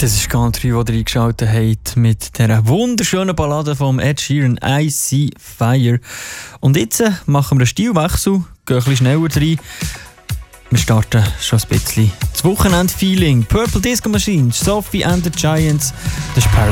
Das ist Country, das ihr eingeschaltet habt mit dieser wunderschönen Ballade vom Ed Sheeran, I See Fire. Und jetzt machen wir einen Stilwechsel, gehen ein bisschen schneller rein. Wir starten schon ein bisschen das Wochenend-Feeling. Purple Disco Machine, Sophie and the Giants, das ist Paradise.